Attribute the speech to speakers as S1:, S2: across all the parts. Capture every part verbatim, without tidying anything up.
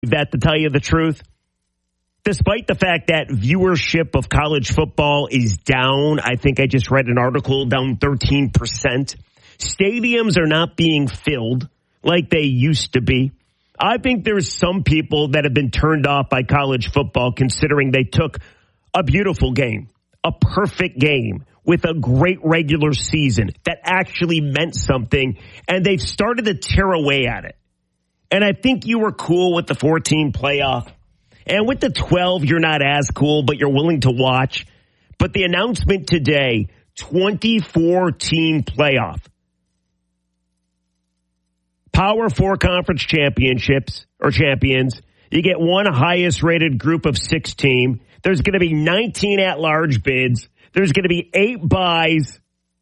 S1: that, to tell you the truth. Despite the fact that viewership of college football is down, I think I just read an article, down thirteen percent. Stadiums are not being filled like they used to be. I think there's some people that have been turned off by college football considering they took a beautiful game, a perfect game with a great regular season that actually meant something, and they've started to tear away at it. And I think you were cool with the fourteen playoff. And with the twelve, you're not as cool, but you're willing to watch. But the announcement today, twenty-four team playoff. Power Four conference championships or champions. You get one highest rated group of six team. There's going to be nineteen at-large bids. There's going to be eight buys.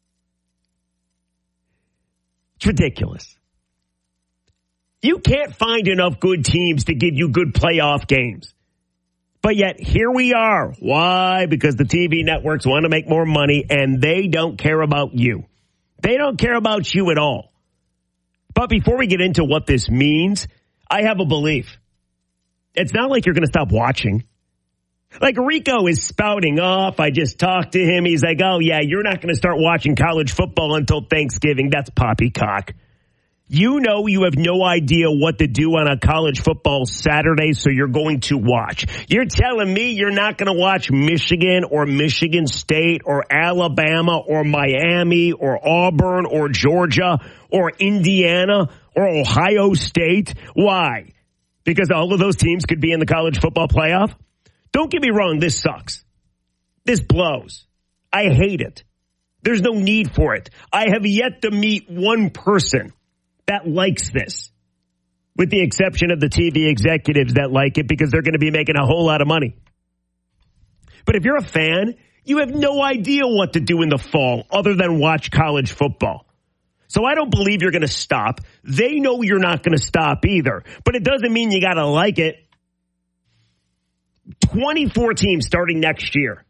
S1: It's ridiculous. You can't find enough good teams to give you good playoff games. But yet, here we are. Why? Because the T V networks want to make more money, and they don't care about you. They don't care about you at all. But before we get into what this means, I have a belief. It's not like you're going to stop watching. Like Rico is spouting off. I just talked to him. He's like, oh, yeah, you're not going to start watching college football until Thanksgiving. That's poppycock. You know you have no idea what to do on a college football Saturday, so you're going to watch. You're telling me you're not going to watch Michigan or Michigan State or Alabama or Miami or Auburn or Georgia or Indiana or Ohio State? Why? Because all of those teams could be in the college football playoff? Don't get me wrong, this sucks. This blows. I hate it. There's no need for it. I have yet to meet one person that likes this, with the exception of the T V executives that like it because they're going to be making a whole lot of money. But if you're a fan, you have no idea what to do in the fall other than watch college football. So I don't believe you're going to stop. They know you're not going to stop either, but it doesn't mean you got to like it. twenty-four teams starting next year.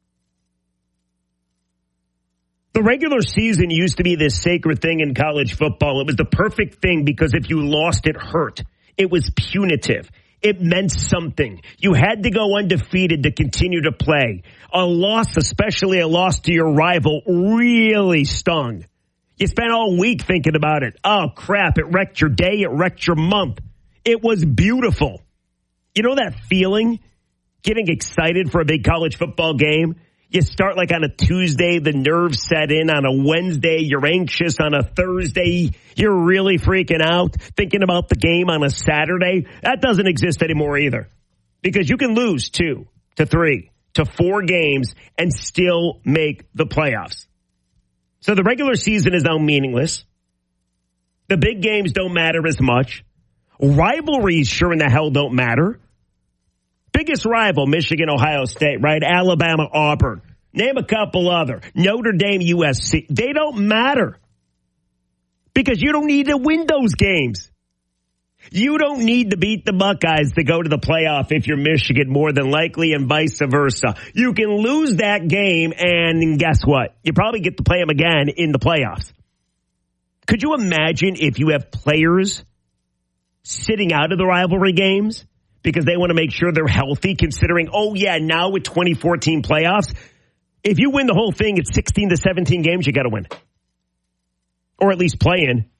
S1: The regular season used to be this sacred thing in college football. It was the perfect thing because if you lost, it hurt. It was punitive. It meant something. You had to go undefeated to continue to play. A loss, especially a loss to your rival, really stung. You spent all week thinking about it. Oh, crap, it wrecked your day. It wrecked your month. It was beautiful. You know that feeling? Getting excited for a big college football game? You start like on a Tuesday, the nerves set in. On a Wednesday, you're anxious. On a Thursday, you're really freaking out, thinking about the game on a Saturday. That doesn't exist anymore either. Because you can lose two to three to four games and still make the playoffs. So the regular season is now meaningless. The big games don't matter as much. Rivalries sure in the hell don't matter. Biggest rival, Michigan, Ohio State, right? Alabama, Auburn. Name a couple other. Notre Dame, U S C. They don't matter. Because you don't need to win those games. You don't need to beat the Buckeyes to go to the playoff if you're Michigan, more than likely, and vice versa. You can lose that game, and guess what? You probably get to play them again in the playoffs. Could you imagine if you have players sitting out of the rivalry games because they want to make sure they're healthy, considering, oh, yeah, now with twenty fourteen playoffs, if you win the whole thing, it's sixteen to seventeen games you got to win. Or at least play in.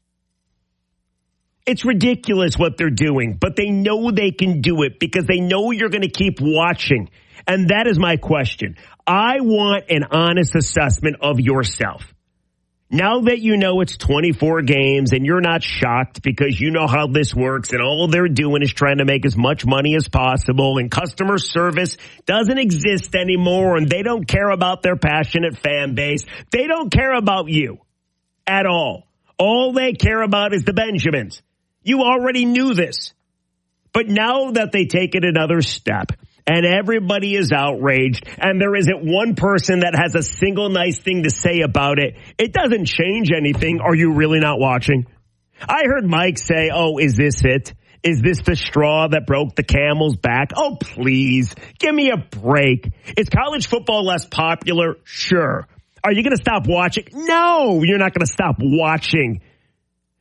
S1: It's ridiculous what they're doing, but they know they can do it because they know you're going to keep watching. And that is my question. I want an honest assessment of yourself. Now that you know it's twenty-four games and you're not shocked because you know how this works and all they're doing is trying to make as much money as possible and customer service doesn't exist anymore and they don't care about their passionate fan base. They don't care about you at all. All they care about is the Benjamins. You already knew this. But now that they take it another step and everybody is outraged and there isn't one person that has a single nice thing to say about it, it doesn't change anything. Are you really not watching? I heard Mike say, oh, is this it? Is this the straw that broke the camel's back? Oh, please, give me a break. Is college football less popular? Sure. Are you going to stop watching? No, you're not going to stop watching.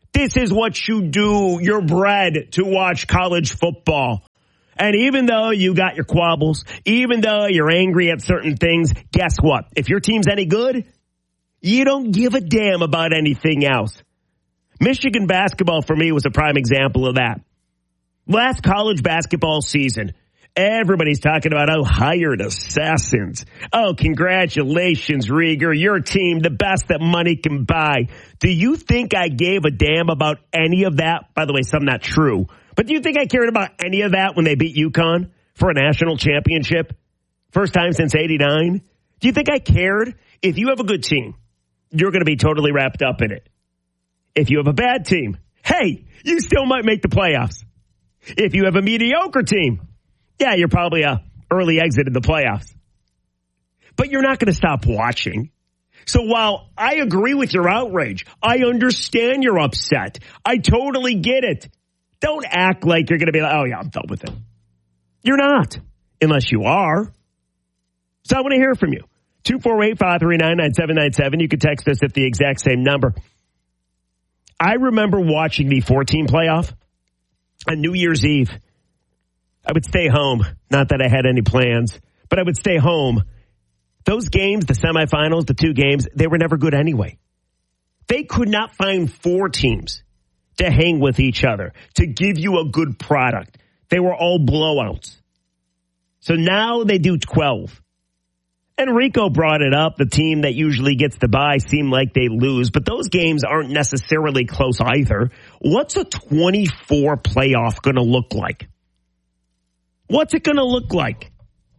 S1: This is what you do. You're bred to watch college football. And even though you got your quabbles, even though you're angry at certain things, guess what? If your team's any good, you don't give a damn about anything else. Michigan basketball for me was a prime example of that. Last college basketball season, everybody's talking about, oh, hired assassins. Oh, congratulations, Rieger. Your team, the best that money can buy. Do you think I gave a damn about any of that? By the way, some not true. But do you think I cared about any of that when they beat UConn for a national championship? First time since eighty-nine? Do you think I cared? If you have a good team, you're going to be totally wrapped up in it. If you have a bad team, hey, you still might make the playoffs. If you have a mediocre team, yeah, you're probably a early exit in the playoffs. But you're not going to stop watching. So while I agree with your outrage, I understand you're upset. I totally get it. Don't act like you're going to be like, oh, yeah, I'm done with it. You're not, unless you are. So I want to hear from you. two four eight, five three nine, nine seven nine seven. You can text us at the exact same number. I remember watching the four-team playoff on New Year's Eve. I would stay home. Not that I had any plans, but I would stay home. Those games, the semifinals, the two games, they were never good anyway. They could not find four teams to hang with each other, to give you a good product. They were all blowouts. So now they do twelve. And Rico brought it up. The team that usually gets the bye seem like they lose, but those games aren't necessarily close either. What's a twenty-four playoff going to look like? What's it going to look like?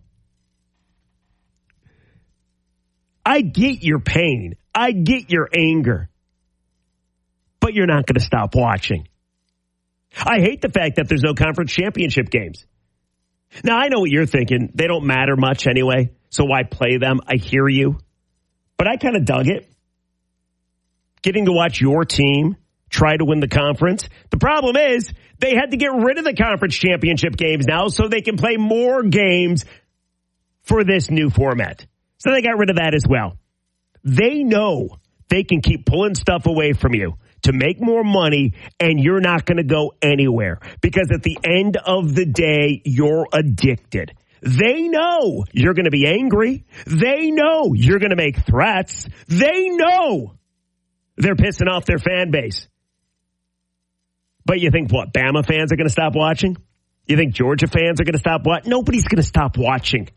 S1: I get your pain. I get your anger. But you're not going to stop watching. I hate the fact that there's no conference championship games. Now, I know what you're thinking. They don't matter much anyway, so why play them? I hear you. But I kind of dug it. Getting to watch your team try to win the conference. The problem is they had to get rid of the conference championship games now so they can play more games for this new format. So they got rid of that as well. They know they can keep pulling stuff away from you to make more money, and you're not going to go anywhere because at the end of the day, you're addicted. They know you're going to be angry. They know you're going to make threats. They know they're pissing off their fan base. But you think what? Bama fans are going to stop watching? You think Georgia fans are going to stop watching? Nobody's going to stop watching.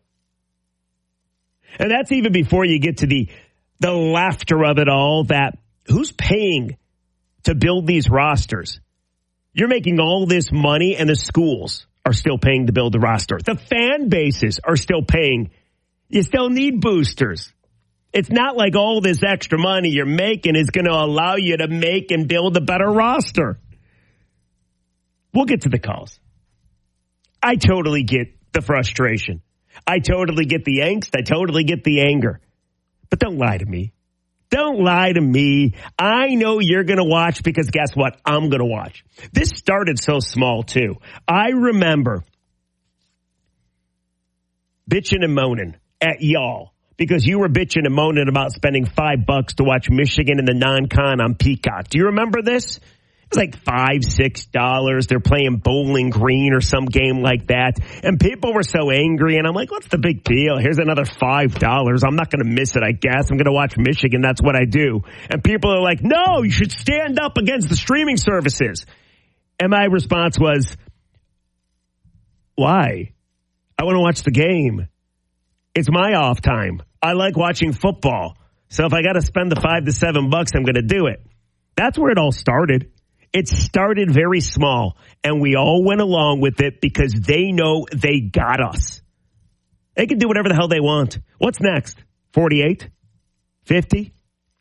S1: And that's even before you get to the the laughter of it all, that who's paying to build these rosters? You're making all this money and the schools are still paying to build the roster. The fan bases are still paying. You still need boosters. It's not like all this extra money you're making is going to allow you to make and build a better roster. We'll get to the calls. I totally get the frustration. I totally get the angst. I totally get the anger. But don't lie to me. Don't lie to me. I know you're going to watch because guess what? I'm going to watch. This started so small, too. I remember bitching and moaning at y'all because you were bitching and moaning about spending five bucks to watch Michigan in the non-con on Peacock. Do you remember this? It was like five, six dollars. They're playing Bowling Green or some game like that. And people were so angry. And I'm like, what's the big deal? Here's another five dollars. I'm not going to miss it, I guess. I'm going to watch Michigan. That's what I do. And people are like, no, you should stand up against the streaming services. And my response was, why? I want to watch the game. It's my off time. I like watching football. So if I got to spend the five to seven bucks, I'm going to do it. That's where it all started. It started very small, and we all went along with it because they know they got us. They can do whatever the hell they want. What's next? forty-eight? fifty?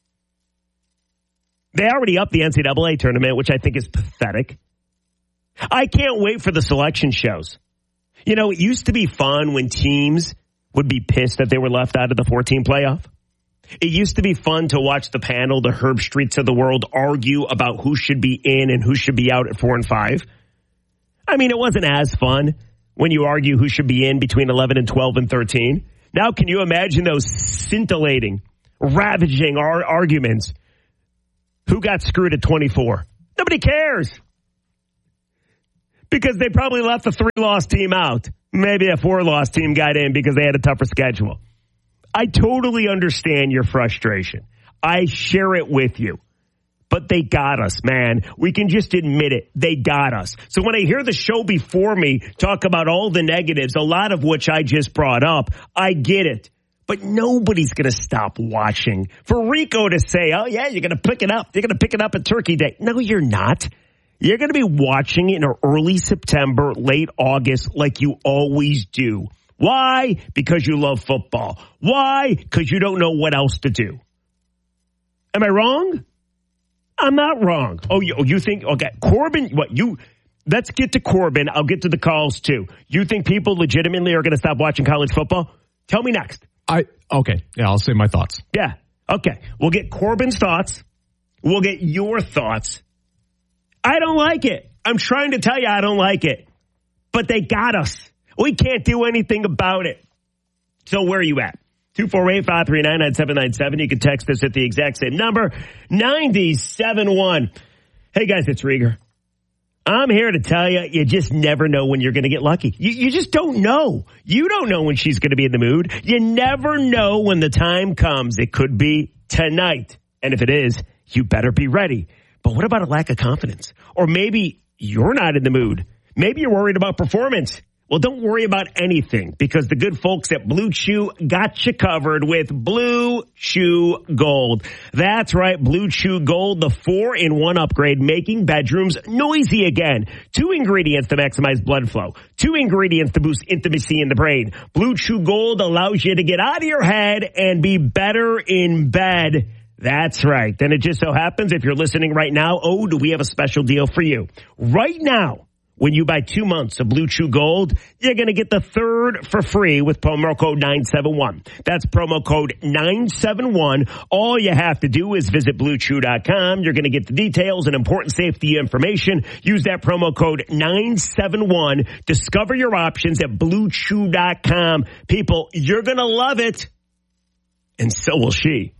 S1: They already upped the N C double A tournament, which I think is pathetic. I can't wait for the selection shows. You know, it used to be fun when teams would be pissed that they were left out of the four-team playoff. It used to be fun to watch the panel, the Herb Streets of the world, argue about who should be in and who should be out at four and five. I mean, it wasn't as fun when you argue who should be in between eleven and twelve and thirteen. Now, can you imagine those scintillating, ravaging ar- arguments? Who got screwed at twenty-four? Nobody cares. Because they probably left the three-loss team out. Maybe a four-loss team got in because they had a tougher schedule. I totally understand your frustration. I share it with you. But they got us, man. We can just admit it. They got us. So when I hear the show before me talk about all the negatives, a lot of which I just brought up, I get it. But nobody's going to stop watching. For Rico to say, oh, yeah, you're going to pick it up. You're going to pick it up at Turkey Day. No, you're not. You're going to be watching it in early September, late August, like you always do. Why? Because you love football. Why? Because you don't know what else to do. Am I wrong? I'm not wrong. Oh, you, you think, okay, Corbin, what you, let's get to Corbin. I'll get to the calls too. You think people legitimately are going to stop watching college football? Tell me next.
S2: I, okay. Yeah, I'll say my thoughts.
S1: Yeah. Okay. We'll get Corbin's thoughts. We'll get your thoughts. I don't like it. I'm trying to tell you I don't like it. But they got us. We can't do anything about it. So where are you at? two four eight, five three nine, nine seven nine seven. You can text us at the exact same number, nine seven one. Hey, guys, it's Rieger. I'm here to tell you, you just never know when you're going to get lucky. You, you just don't know. You don't know when she's going to be in the mood. You never know when the time comes. It could be tonight. And if it is, you better be ready. But what about a lack of confidence? Or maybe you're not in the mood. Maybe you're worried about performance. Well, don't worry about anything because the good folks at Blue Chew got you covered with Blue Chew Gold. That's right, Blue Chew Gold, the four in one upgrade, making bedrooms noisy again. Two ingredients to maximize blood flow. Two ingredients to boost intimacy in the brain. Blue Chew Gold allows you to get out of your head and be better in bed. That's right. Then it just so happens if you're listening right now, oh, do we have a special deal for you? Right now. When you buy two months of Blue Chew Gold, you're going to get the third for free with promo code nine seven one. That's promo code nine seven one. All you have to do is visit blue chew dot com. You're going to get the details and important safety information. Use that promo code nine seven one. Discover your options at blue chew dot com. People, you're going to love it. And so will she.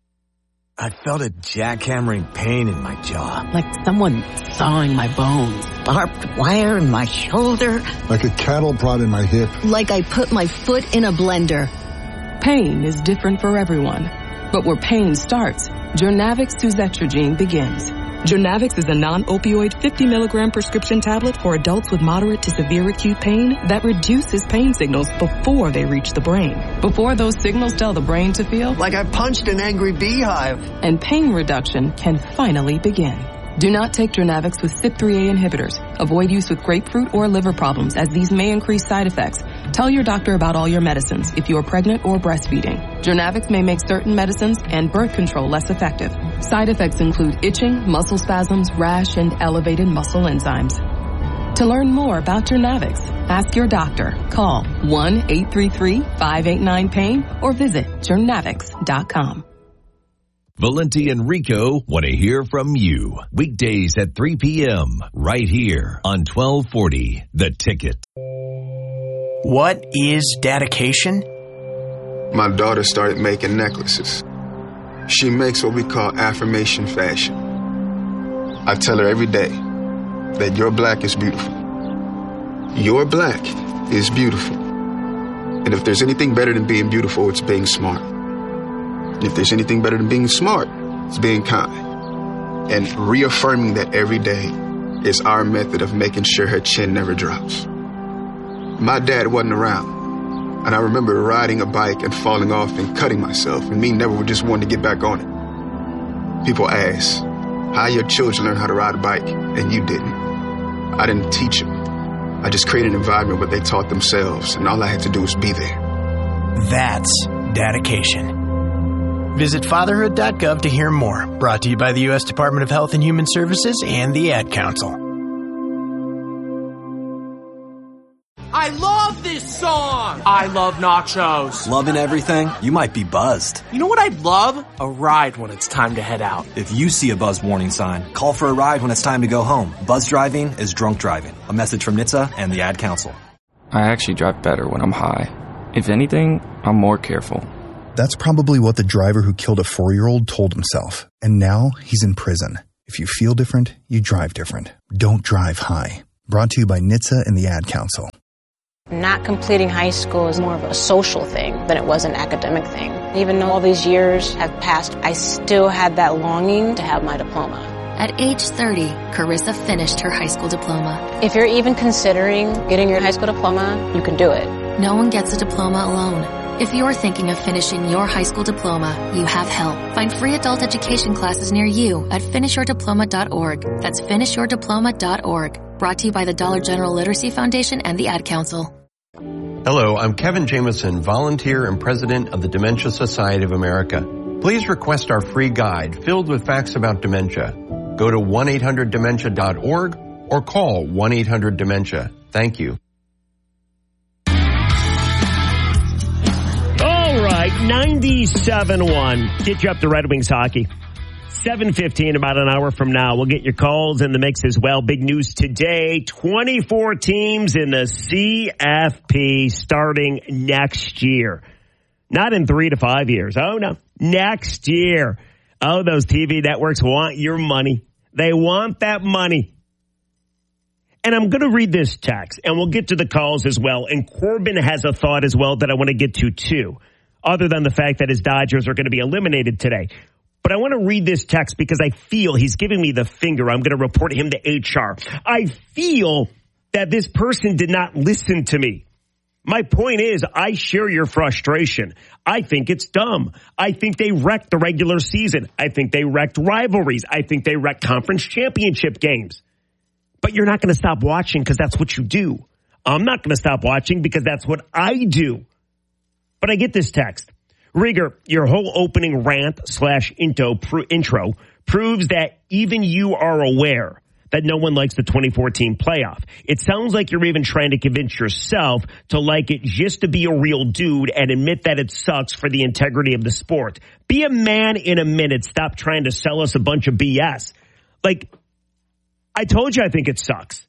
S3: I felt a jackhammering pain in my jaw.
S4: Like someone sawing my bones. Barbed wire in my shoulder.
S5: Like a cattle prod in my hip.
S6: Like I put my foot in a blender.
S7: Pain is different for everyone. But where pain starts, Journavx suzetrigine begins. Journavx is a non-opioid fifty milligram prescription tablet for adults with moderate to severe acute pain that reduces pain signals before they reach the brain. Before those signals tell the brain to feel
S3: like I punched an angry beehive.
S7: And pain reduction can finally begin. Do not take Journavx with C Y P three A inhibitors. Avoid use with grapefruit or liver problems as these may increase side effects. Tell your doctor about all your medicines if you are pregnant or breastfeeding. Journavx may make certain medicines and birth control less effective. Side effects include itching, muscle spasms, rash, and elevated muscle enzymes. To learn more about Journavx, ask your doctor. Call one eight three three, five eight nine, pain or visit journavx dot com.
S8: Valenti and Rico want to hear from you. Weekdays at three p.m. right here on twelve forty The Ticket.
S9: What is dedication?
S10: My daughter started making necklaces. She makes what we call affirmation fashion. I tell her every day that your black is beautiful. Your black is beautiful. And if there's anything better than being beautiful, it's being smart. If there's anything better than being smart, it's being kind. And reaffirming that every day is our method of making sure her chin never drops. My dad wasn't around, and I remember riding a bike and falling off and cutting myself, and me never just wanting to get back on it. People ask, how your children learn how to ride a bike, and you didn't. I didn't teach them. I just created an environment where they taught themselves, and all I had to do was be there.
S9: That's dedication. Visit fatherhood dot gov to hear more. Brought to you by the U S Department of Health and Human Services and the Ad Council.
S11: I love this song! I love nachos.
S3: Loving everything? You might be buzzed.
S11: You know what I'd love? A ride when it's time to head out.
S3: If you see a buzz warning sign, call for a ride when it's time to go home. Buzz driving is drunk driving. A message from N H T S A and the Ad Council.
S12: I actually drive better when I'm high. If anything, I'm more careful.
S13: That's probably what the driver who killed a four-year-old told himself, and now he's in prison. If you feel different, you drive different. Don't drive high. Brought to you by N H T S A and the Ad Council.
S14: Not completing high school is more of a social thing than it was an academic thing. Even though all these years have passed, I still had that longing to have my diploma.
S15: At age thirty, Carissa finished her high school diploma.
S14: If you're even considering getting your high school diploma, you can do it.
S15: No one gets a diploma alone. If you're thinking of finishing your high school diploma, you have help. Find free adult education classes near you at finish your diploma dot org. That's finish your diploma dot org. Brought to you by the Dollar General Literacy Foundation and the Ad Council.
S16: Hello, I'm Kevin Jameson, volunteer and president of the Dementia Society of America. Please request our free guide filled with facts about dementia. Go to one eight hundred dementia dot org or call one eight hundred dementia. Thank you.
S1: All right, ninety-seven one. Get you up to Red Wings hockey. seven fifteen, about an hour from now. We'll get your calls in the mix as well. Big news today. twenty-four teams in the C F P starting next year. Not in three to five years. Oh, no. Next year. Oh, those T V networks want your money. They want that money. And I'm going to read this text, and we'll get to the calls as well. And Corbin has a thought as well that I want to get to, too, other than the fact that his Dodgers are going to be eliminated today. But I want to read this text because I feel he's giving me the finger. I'm going to report him to H R. I feel that this person did not listen to me. My point is, I share your frustration. I think it's dumb. I think they wrecked the regular season. I think they wrecked rivalries. I think they wrecked conference championship games. But you're not going to stop watching because that's what you do. I'm not going to stop watching because that's what I do. But I get this text. Rieger, your whole opening rant slash intro, pro, intro proves that even you are aware that no one likes the twenty fourteen playoff. It sounds like you're even trying to convince yourself to like it just to be a real dude and admit that it sucks for the integrity of the sport. Be a man in a minute. Stop trying to sell us a bunch of B S. Like, I told you I think it sucks.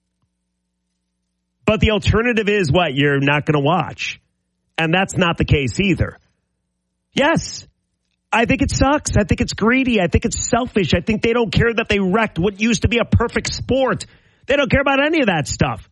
S1: But the alternative is what? You're not going to watch. And that's not the case either. Yes, I think it sucks. I think it's greedy. I think it's selfish. I think they don't care that they wrecked what used to be a perfect sport. They don't care about any of that stuff.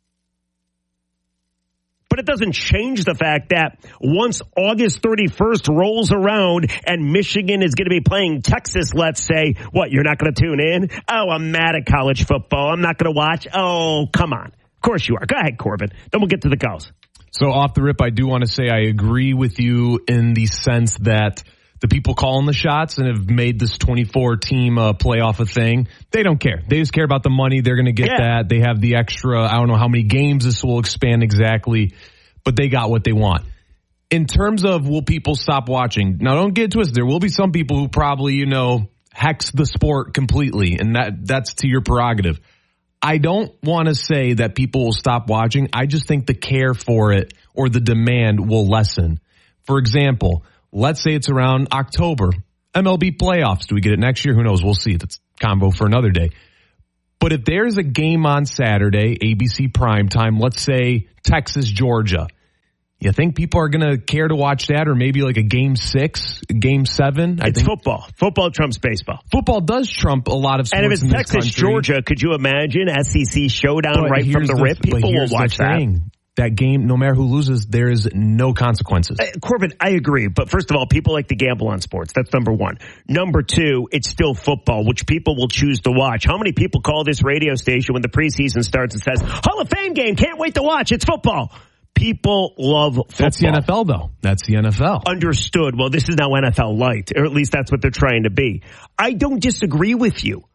S1: But it doesn't change the fact that once August thirty-first rolls around and Michigan is going to be playing Texas, let's say, what, you're not going to tune in? Oh, I'm mad at college football. I'm not going to watch. Oh, come on. Of course you are. Go ahead, Corbin. Then we'll get to the calls.
S2: So off the rip, I do want to say I agree with you in the sense that the people calling the shots and have made this twenty-four team uh, playoff a thing, they don't care. They just care about the money. They're going to get yeah. that. They have the extra, I don't know how many games this will expand exactly, but they got what they want. In terms of will people stop watching? Now, don't get twisted. There will be some people who probably, you know, hex the sport completely, and that that's to your prerogative. I don't want to say that people will stop watching. I just think the care for it or the demand will lessen. For example, let's say it's around October. M L B playoffs. Do we get it next year? Who knows? We'll see. That's combo for another day. But if there's a game on Saturday, A B C primetime, let's say Texas, Georgia, you think people are going to care to watch that, or maybe like a game six, game seven? I
S1: it's
S2: think
S1: football. Football trumps baseball.
S2: Football does trump a lot of sports.
S1: And if it's
S2: in
S1: Texas,
S2: this country,
S1: Georgia, could you imagine S E C showdown but right from the, the rip? People will watch that.
S2: Thing. That game, no matter who loses, there is no consequences.
S1: Uh, Corbin, I agree. But first of all, people like to gamble on sports. That's number one. Number two, it's still football, which people will choose to watch. How many people call this radio station when the preseason starts and says, Hall of Fame game, can't wait to watch, it's football? People love football.
S2: That's the N F L, though. That's the N F L.
S1: Understood. Well, this is now N F L light, or at least that's what they're trying to be. I don't disagree with you.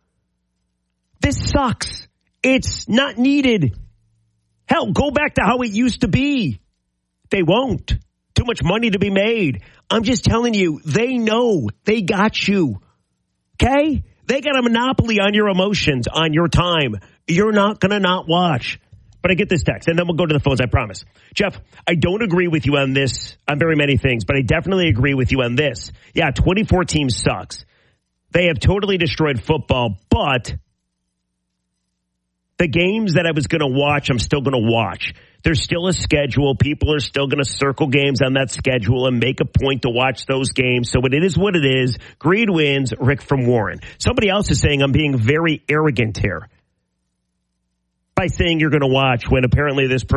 S1: This sucks. It's not needed. Hell, go back to how it used to be. They won't. Too much money to be made. I'm just telling you, they know. They got you. Okay? They got a monopoly on your emotions, on your time. You're not going to not watch. But I get this text, and then we'll go to the phones, I promise. Jeff, I don't agree with you on this, on very many things, but I definitely agree with you on this. Yeah, twenty-four teams sucks. They have totally destroyed football, but The games that I was going to watch, I'm still going to watch. There's still a schedule. People are still going to circle games on that schedule and make a point to watch those games. So it is what it is. Greed wins. Rick from Warren. Somebody else is saying I'm being very arrogant here by saying you're going to watch when apparently this person